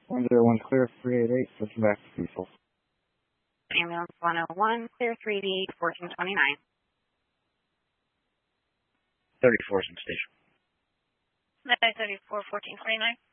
101 clear 388, switching back to Cecil. Ambulance 101, clear 388, 1429. 34 is in station. 34, 1429.